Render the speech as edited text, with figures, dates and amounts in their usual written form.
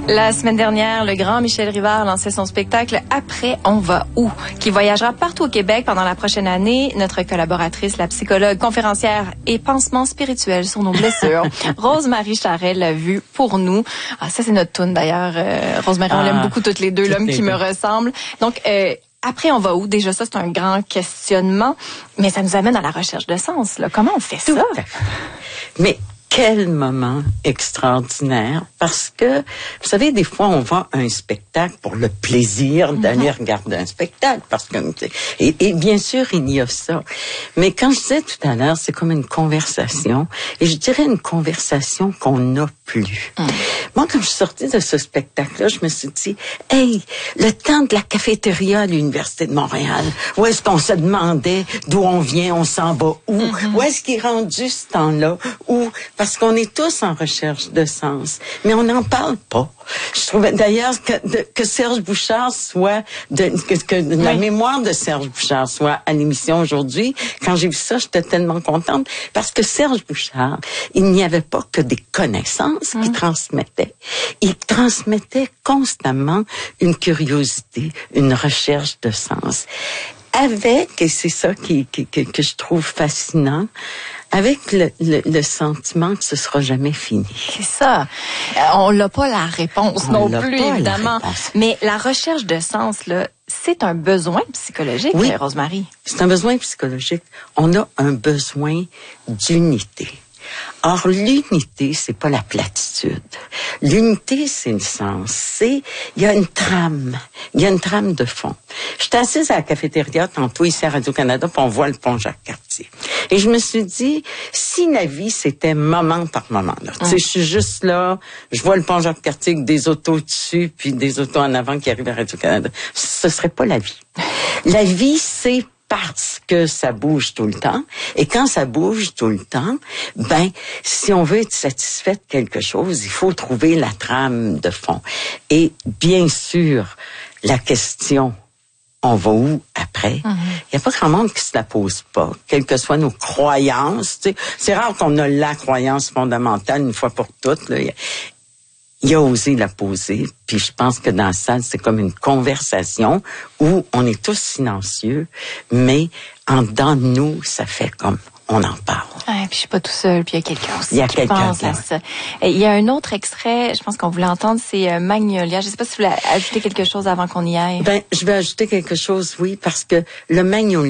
La semaine dernière, le grand Michel Rivard lançait son spectacle « Après, on va où ?», qui voyagera partout au Québec pendant la prochaine année. Notre collaboratrice, la psychologue, conférencière et pansement spirituel sur nos blessures, Rose-Marie Charret, l'a vu pour nous. Ah, ça, c'est notre toune d'ailleurs. Rose-Marie, on l'aime beaucoup toutes les deux, l'homme qui me ressemble. Donc, après, on va où? Déjà, ça, c'est un grand questionnement, mais ça nous amène à la recherche de sens. Là. Comment on fait ça? Mais quel moment extraordinaire, parce que, vous savez, des fois, on va à un spectacle pour le plaisir d'aller regarder un spectacle, parce que, et bien sûr, il y a ça. Mais quand je disais tout à l'heure, c'est comme une conversation, et je dirais une conversation qu'on n'a plus. Moi, quand je suis sortie de ce spectacle-là, je me suis dit, hey, le temps de la cafétéria à l'Université de Montréal, où est-ce qu'on se demandait d'où on vient, on s'en va où? Où est-ce qu'il est rendu ce temps-là? Où? Parce qu'on est tous en recherche de sens, mais on n'en parle pas. Je trouvais d'ailleurs que Serge Bouchard soit, que la mémoire de Serge Bouchard soit à l'émission aujourd'hui. Quand j'ai vu ça, j'étais tellement contente, parce que Serge Bouchard, il n'y avait pas que des connaissances qu'il transmettait. Il transmettait constamment une curiosité, une recherche de sens. Avec, et c'est ça que je trouve fascinant, avec le sentiment que ce sera jamais fini. C'est ça. On n'a pas la réponse non plus, évidemment. Mais la recherche de sens, là, c'est un besoin psychologique, oui, Rose-Marie. C'est un besoin psychologique. On a un besoin d'unité. Or, l'unité, c'est pas la platitude. L'unité, c'est le sens. Il y a une trame. Il y a une trame de fond. J'étais assise à la cafétéria tantôt ici à Radio-Canada, puis on voit le pont Jacques-Cartier. Et je me suis dit, si la vie, c'était moment par moment, là. Tu sais, je suis juste là, je vois le pont Jacques-Cartier avec des autos dessus, puis des autos en avant qui arrivent à Radio-Canada. Ce serait pas la vie. La vie, c'est parce que ça bouge tout le temps. Et quand ça bouge tout le temps, ben, si on veut être satisfait de quelque chose, il faut trouver la trame de fond. Et bien sûr, la question, on va où après? Il n'y a pas grand monde qui se la pose pas, quelles que soient nos croyances. Tu sais, c'est rare qu'on a la croyance fondamentale une fois pour toutes, là. Il a osé la poser, puis je pense que dans la salle, c'est comme une conversation où on est tous silencieux, mais en dedans de nous, ça fait comme on en parle. Ouais, puis je suis pas tout seul, puis il y a quelqu'un aussi qui pense à ça. Il y a un autre extrait, je pense qu'on voulait entendre, c'est Magnolia. Je sais pas si vous voulez ajouter quelque chose avant qu'on y aille. Ben, je vais ajouter quelque chose, oui, parce que le Magnolia,